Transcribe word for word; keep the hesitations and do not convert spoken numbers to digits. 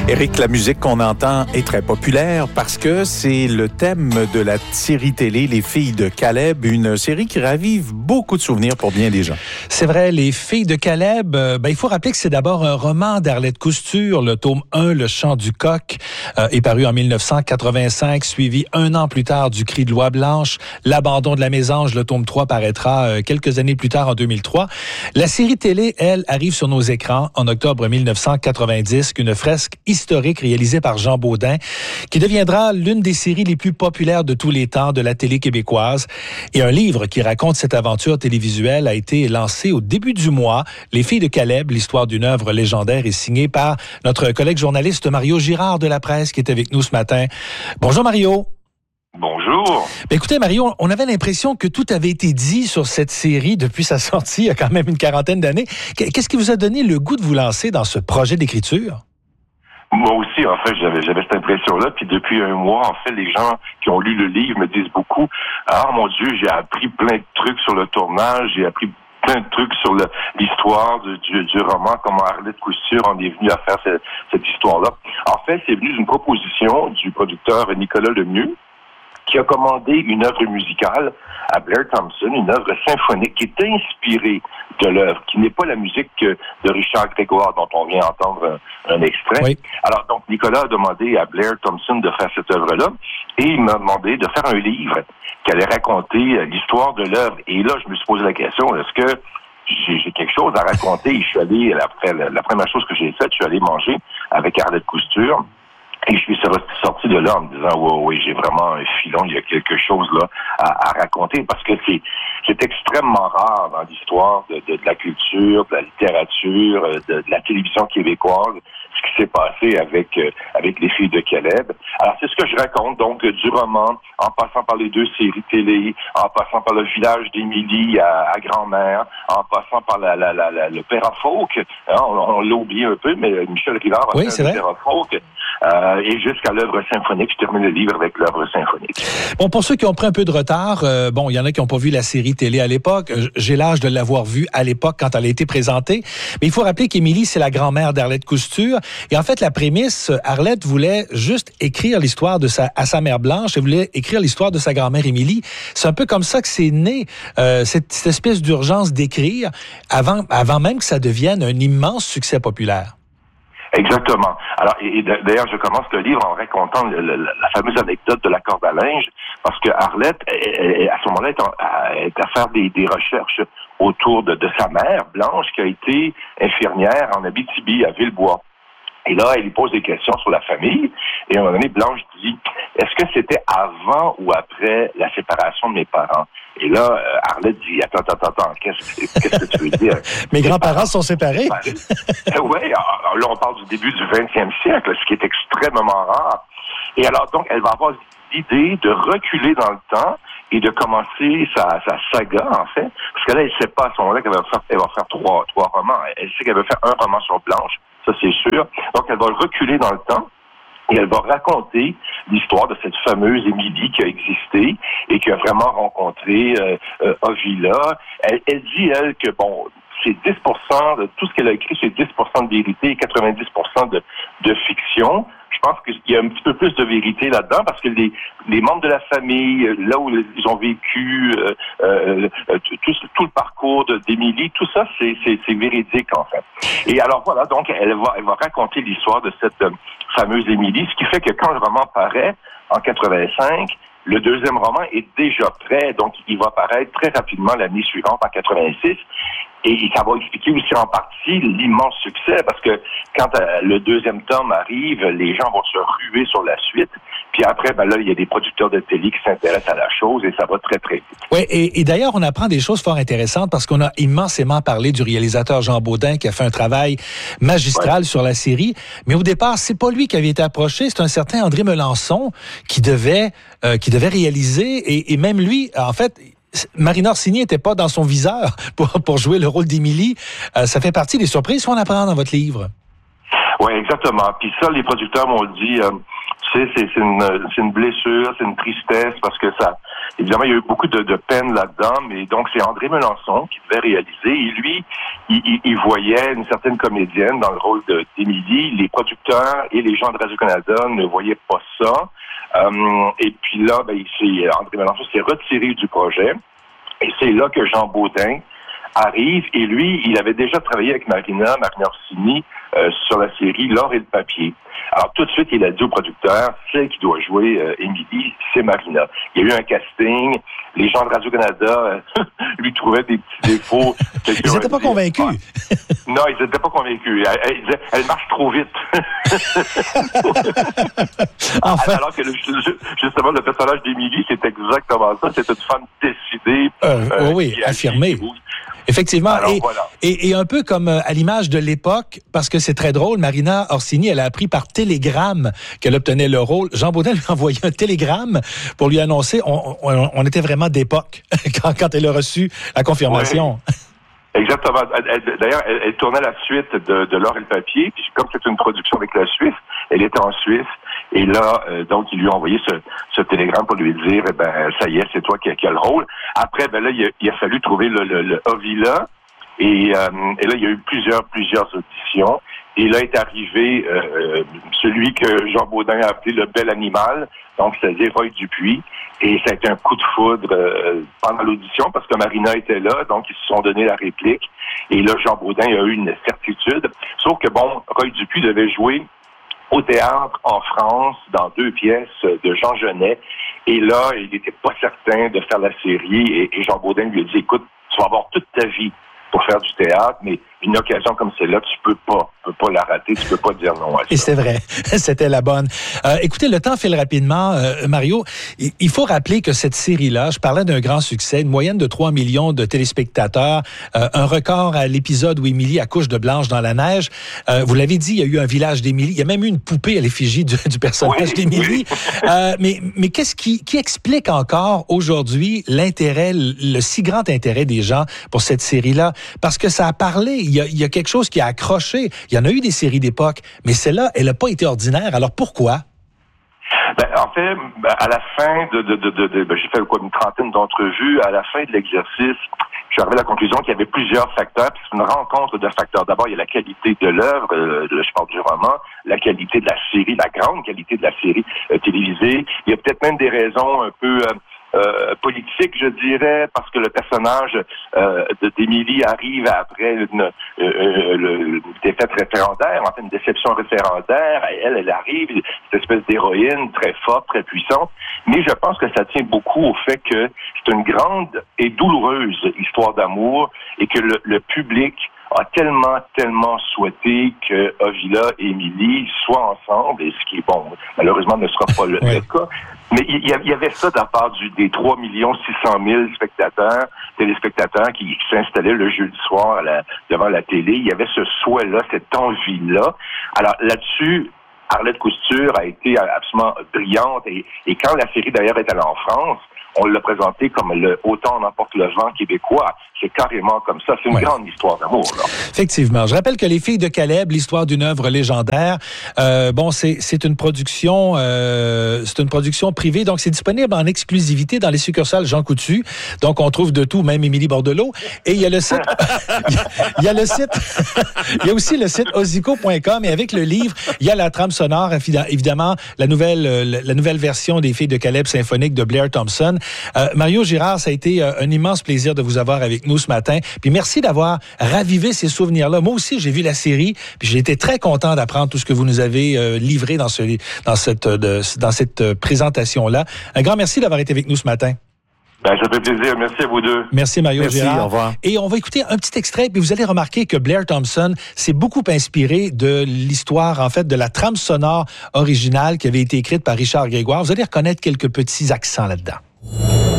Éric, la musique qu'on entend est très populaire parce que c'est le thème de la série télé Les Filles de Caleb, une série qui ravive beaucoup de souvenirs pour bien des gens. C'est vrai, Les Filles de Caleb, euh, ben, il faut rappeler que c'est d'abord un roman d'Arlette Cousture. Le tome un, Le Chant du coq, euh, est paru en dix-neuf cent quatre-vingt-cinq, suivi un an plus tard du Cri de l'oie blanche. L'Abandon de la mésange, le tome trois, paraîtra euh, quelques années plus tard en deux mille trois. La série télé, elle, arrive sur nos écrans en octobre dix-neuf cent quatre-vingt-dix, une fresque historique réalisée par Jean Baudin, qui deviendra l'une des séries les plus populaires de tous les temps de la télé québécoise. Et un livre qui raconte cette aventure télévisuelle a été lancé au début du mois. Les Filles de Caleb, l'histoire d'une œuvre légendaire, est signée par notre collègue journaliste Mario Girard de La Presse, qui est avec nous ce matin. Bonjour Mario. Bonjour. Ben écoutez Mario, on avait l'impression que tout avait été dit sur cette série depuis sa sortie il y a quand même une quarantaine d'années. Qu'est-ce qui vous a donné le goût de vous lancer dans ce projet d'écriture? Moi aussi, en fait, j'avais, j'avais cette impression-là. Puis depuis un mois, en fait, les gens qui ont lu le livre me disent beaucoup « Ah, mon Dieu, j'ai appris plein de trucs sur le tournage, j'ai appris plein de trucs sur le, l'histoire du, du, du roman, comment Arlette Cousture en est venue à faire cette, cette histoire-là. » En fait, c'est venu d'une proposition du producteur Nicolas Lemieux, qui a commandé une œuvre musicale à Blair Thompson, une œuvre symphonique qui est inspirée de l'œuvre, qui n'est pas la musique de Richard Grégoire dont on vient entendre un, un extrait. Oui. Alors donc Nicolas a demandé à Blair Thompson de faire cette œuvre-là et il m'a demandé de faire un livre qui allait raconter l'histoire de l'œuvre. Et là, je me suis posé la question, est-ce que j'ai, j'ai quelque chose à raconter? Et je suis allé, après la, la première chose que j'ai faite, je suis allé manger avec Arlette Cousture. Et je suis sorti de là en me disant, oui, oui, j'ai vraiment un filon, il y a quelque chose là à, à raconter, parce que c'est c'est extrêmement rare dans l'histoire de, de, de la culture, de la littérature, de, de la télévision québécoise, ce qui s'est passé avec euh, avec les Filles de Caleb. Alors, c'est ce que je raconte, donc, du roman, en passant par les deux séries télé, en passant par le village d'Émilie à, à Grand-Mère, en passant par la, la, la, la, le Père-à-Folk, hein, on, on l'a oublié un peu, mais Michel Rivard a oui, fait le Père-à-Folk. Euh, et jusqu'à l'œuvre symphonique. Je termine le livre avec l'œuvre symphonique. Bon, pour ceux qui ont pris un peu de retard, euh, bon, il y en a qui n'ont pas vu la série télé à l'époque. J'ai l'âge de l'avoir vue à l'époque quand elle a été présentée. Mais il faut rappeler qu'Émilie, c'est la grand-mère d'Arlette Cousture. Et en fait, la prémisse, Arlette voulait juste écrire l'histoire de sa, à sa mère Blanche. Elle voulait écrire l'histoire de sa grand-mère Émilie. C'est un peu comme ça que c'est né, euh, cette, cette espèce d'urgence d'écrire avant, avant même que ça devienne un immense succès populaire. Exactement. Alors, et, et d'ailleurs, je commence le livre en racontant le, le, la fameuse anecdote de la corde à linge, parce que Arlette, elle, elle, à ce moment-là, est, en, est à faire des, des recherches autour de, de sa mère, Blanche, qui a été infirmière en Abitibi, à Villebois. Et là, elle lui pose des questions sur la famille. Et à un moment donné, Blanche dit, est-ce que c'était avant ou après la séparation de mes parents? Et là, euh, Arlette dit, attends, attends, attends, qu'est-ce, qu'est-ce que tu veux dire? Mes grands-parents sont séparés? Oui, là, on parle du début du vingtième siècle, ce qui est extrêmement rare. Et alors, donc, elle va avoir l'idée de reculer dans le temps et de commencer sa, sa saga, en fait. Parce que là, elle ne sait pas à ce moment-là qu'elle va faire, elle va faire trois, trois romans. Elle sait qu'elle va faire un roman sur Blanche, ça c'est sûr. Donc, elle va reculer dans le temps. Et elle va raconter l'histoire de cette fameuse Émilie qui a existé et qui a vraiment rencontré euh, euh, Ovila. Elle, elle dit, elle, que bon, c'est dix pour cent de tout ce qu'elle a écrit, c'est dix pour cent de vérité et quatre-vingt-dix pour cent de, de fiction. Je pense qu'il y a un petit peu plus de vérité là-dedans parce que les, les membres de la famille, là où ils ont vécu, euh, euh, tout, tout le parcours d'Émilie, tout ça, c'est, c'est, c'est véridique en fait. Et alors voilà, donc elle va, elle va raconter l'histoire de cette euh, fameuse Émilie, ce qui fait que quand le roman paraît en quatre-vingt-cinq, le deuxième roman est déjà prêt, donc il va paraître très rapidement l'année suivante, en quatre-vingt-six. Et ça va expliquer aussi en partie l'immense succès, parce que quand euh, le deuxième tome arrive, les gens vont se ruer sur la suite. Puis après, ben là, il y a des producteurs de télé qui s'intéressent à la chose et ça va très, très vite. Oui, et, et d'ailleurs, on apprend des choses fort intéressantes parce qu'on a immensément parlé du réalisateur Jean Baudin qui a fait un travail magistral ouais. sur la série. Mais au départ, c'est pas lui qui avait été approché, c'est un certain André Melançon qui devait, euh, qui devait réaliser. Et, et même lui, en fait... Marina Orsini n'était pas dans son viseur pour, pour jouer le rôle d'Émilie. Euh, ça fait partie des surprises qu'on apprend dans votre livre. Oui, exactement. Puis ça, les producteurs m'ont dit, euh, tu sais, c'est, c'est, une, c'est une blessure, c'est une tristesse, parce que ça évidemment, il y a eu beaucoup de, de peine là-dedans, mais donc c'est André Melançon qui devait réaliser. Et lui, il, il, il voyait une certaine comédienne dans le rôle de, d'Émilie. Les producteurs et les gens de Radio-Canada ne voyaient pas ça. Euh, et puis là, ben, il s'est, André Melançon s'est retiré du projet. Et c'est là que Jean Baudin arrive. Et lui, il avait déjà travaillé avec Marina, Marina Orsini, euh, sur la série L'or et le papier. Alors, tout de suite, il a dit au producteur, celle qui doit jouer euh, Émilie, c'est Marina. Il y a eu un casting. Les gens de Radio-Canada euh, lui trouvaient des petits défauts. Ils n'étaient pas convaincus. Non, ils n'étaient pas convaincus. Elle, elle, elle, elle marche trop vite. Enfin. Alors que, le, justement, le personnage d'Émilie, c'est exactement ça. C'est une femme décidée. Euh, euh, oui, oui, affirmée. Effectivement, alors, et, voilà. et, et un peu comme à l'image de l'époque, parce que c'est très drôle, Marina Orsini, elle a appris par télégramme qu'elle obtenait le rôle. Jean Baudin lui a envoyé un télégramme pour lui annoncer, on, on, on était vraiment d'époque quand, quand elle a reçu la confirmation. Oui. Exactement. Elle, d'ailleurs, elle, elle tournait la suite de, de L'or et le papier, puis comme c'est une production avec la Suisse, elle était en Suisse, et là, euh, donc, il lui a envoyé ce, ce télégramme pour lui dire, eh ben, ça y est, c'est toi qui, qui as le rôle. Après, ben là, il a, il a fallu trouver le, le, le Ovila, et, euh, et là, il y a eu plusieurs, plusieurs auditions, et là est arrivé euh, celui que Jean Baudin a appelé le bel animal, donc c'est-à-dire Roy Dupuis, et ça a été un coup de foudre euh, pendant l'audition, parce que Marina était là, donc ils se sont donné la réplique, et là, Jean Baudin a eu une certitude, sauf que, bon, Roy Dupuis devait jouer au théâtre en France, dans deux pièces de Jean Genet. Et là, il n'était pas certain de faire la série. Et, et Jean Baudin lui a dit, écoute, tu vas avoir toute ta vie pour faire du théâtre, mais une occasion comme celle-là, tu peux pas, tu peux pas la rater, tu peux pas dire non à ça. Et c'est vrai, c'était la bonne. Euh, écoutez, le temps file rapidement, euh, Mario. Il faut rappeler que cette série-là, je parlais d'un grand succès, une moyenne de trois millions de téléspectateurs, euh, un record à l'épisode où Émilie accouche de Blanche dans la neige. Euh, vous l'avez dit, il y a eu un village d'Émilie. Il y a même eu une poupée à l'effigie du, du personnage oui, d'Émilie. Oui. euh, mais mais qu'est-ce qui, qui explique encore aujourd'hui l'intérêt, le, le si grand intérêt des gens pour cette série-là? Parce que ça a parlé, il y a, il y a quelque chose qui a accroché. Il y en a eu des séries d'époque, mais celle-là, elle n'a pas été ordinaire. Alors pourquoi? Ben, en fait, à la fin de, de, de, de, de ben, j'ai fait quoi, une trentaine d'entrevues. À la fin de l'exercice, je suis arrivé à la conclusion qu'il y avait plusieurs facteurs. Puis c'est une rencontre de facteurs. D'abord, il y a la qualité de l'œuvre, euh, je parle du roman, la qualité de la série, la grande qualité de la série euh, télévisée. Il y a peut-être même des raisons un peu euh, Euh, politique, je dirais, parce que le personnage euh, de d'Émilie arrive après une, euh, le, une défaite référendaire, en fait une déception référendaire. Elle, elle arrive, cette espèce d'héroïne très forte, très puissante. Mais je pense que ça tient beaucoup au fait que c'est une grande et douloureuse histoire d'amour et que le, le public a tellement, tellement souhaité que Ovila et Émilie soient ensemble, et ce qui, bon, malheureusement ne sera pas le, oui. le cas. Mais il y avait ça de la part du, des trois millions six cent mille spectateurs, téléspectateurs qui, qui s'installaient le jeudi soir à la, devant la télé. Il y avait ce souhait-là, cette envie-là. Alors là-dessus, Arlette Couture a été absolument brillante. Et, et quand la série d'ailleurs est allée en France, on l'a présenté comme le Autant en emporte le vent québécois. C'est carrément comme ça. C'est une ouais. grande histoire d'amour, là. Effectivement. Je rappelle que Les Filles de Caleb, l'histoire d'une œuvre légendaire, euh, bon, c'est, c'est une production, euh, c'est une production privée, donc c'est disponible en exclusivité dans les succursales Jean Coutu. Donc, on trouve de tout, même Émilie Bordelot. Et il y a le site, il y a le site, il y a aussi le site ozico point com et avec le livre, il y a la trame sonore, évidemment, la nouvelle, la nouvelle version des Filles de Caleb symphonique de Blair Thompson. Euh, Mario Girard, ça a été euh, un immense plaisir de vous avoir avec nous ce matin. Puis merci d'avoir ravivé ces souvenirs-là. Moi aussi, j'ai vu la série, puis j'ai été très content d'apprendre tout ce que vous nous avez euh, livré dans, ce, dans cette, de, dans cette euh, présentation-là. Un grand merci d'avoir été avec nous ce matin. Ben, ça fait plaisir. Merci à vous deux. Merci, Mario Merci, Girard. Au revoir. Et on va écouter un petit extrait, puis vous allez remarquer que Blair Thompson s'est beaucoup inspiré de l'histoire, en fait, de la trame sonore originale qui avait été écrite par Richard Grégoire. Vous allez reconnaître quelques petits accents là-dedans.